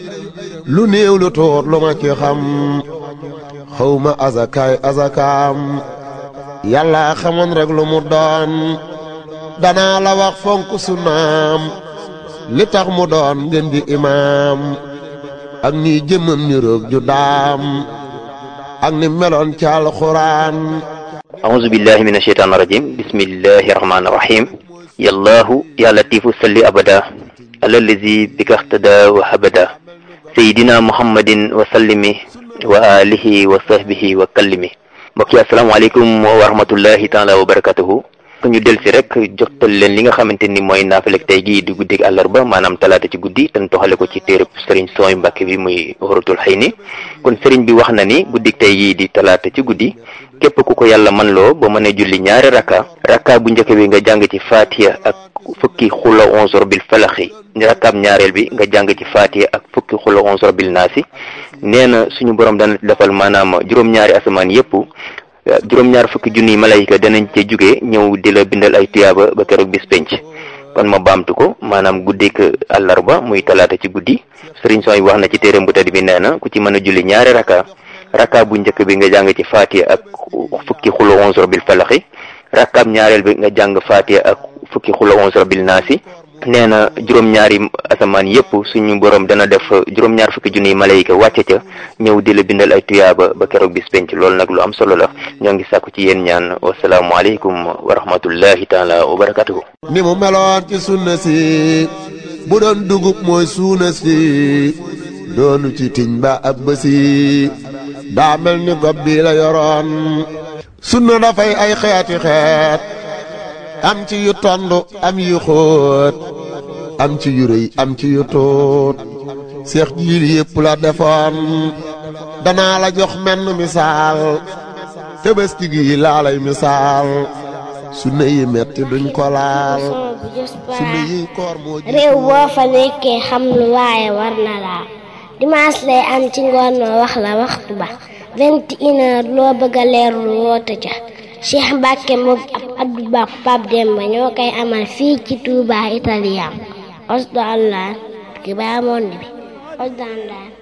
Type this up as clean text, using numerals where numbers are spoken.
lu néew lu tuut lu ma ci xam xawma azakaay azakaam yàlla xamoon rek lu mu doon danaa la wax fonk sunnaam li tax mu doon ngeen di imaam ak ni jëmmam ni roog ju daam ak ni meloon ci alxuraan. أعوذ بالله من الشيطان الرجيم بسم الله الرحمن الرحيم يا الله يا لطيف صل أبدا على الذي بك اهتدى وهبدا سيدنا محمد وسلم وآله وصحبه وكلمه mbokk yi asalaamaaleykum wa rahmatullahi taala wa barakatuhu ñu del si rek jotal leen li nga xamante ni mooy naafilek tey gii di guddig àllarba maanaam talaata ci guddi te toxale ko ci téereb sëriñ Sooy Mbàkke bi muy Waratul Xayni kon sëriñ bi wax na ni guddig tey gii di talaata ci guddi képp ku ko yàlla man loo ba mën a julli ñaari rakka bu njëkk bi nga jàng ci fatiha ak fukki xula 11 bil falaxi rakkaab ñaareel bi nga jàng ci fatiha ak fukki xula 11 bil naasi nee na suñu borom dana defal maanaam juróom-ñaari asamaan yépp juróom-ñaar fukki junniy malayka danañ ca jóge ñëw di la bindal ay tuyaaba ba keroog bis penc kon ma baamtu ko maanaam guddik àllarba muy talaata ci guddi sëriñ Sooy wax na ci téeram bu tedd bi nee na ku ci mën a julli ñaari rakka bu njëkk bi nga jàng ci fatiha ak fukki xula 11 bil falaxi rakkaab ñaareel bi nga jàng fatiha ak fukki xula 11 bil naasi nee na juróom-ñaari asamaan yépp suñu borom dana def juróom-ñaar fukki junniy malayka wàcce ca ñëw di la bindal ay tuyaaba ba keroog bis penc loolu nag lu am solo la ñoo ngi sàkku ci yéen ñaan wasalaamualeykum wa rahmatullahi taala wa barakatuhu ni mu meloon ci sunna si bu doon dugub mooy suuna si doonu ci tiñ ba ab bësi daa mel ni gob bi la yoroon sunna dafay ay xeeti xeet am ci yu tondu am yu xóot am ci yu rëy am ci yu tuut seex jiil yépp la defoon danaa la jox menn misaal Tabaski gi laa lay misaal sunna yi metti duñ ko laal sunna yi koor moo réew boo fa nekkee xam lu waaye war na laa dimanche lay am ci ngoon ma wax la waxtu ba 21h loo bëgg a leerlu woote ca Cheikh Mbacke moom ab Abdou Ba Pape Demba ñoo koy amal fii ci Touba Italien osdo allah ki ba monde bi osdo allah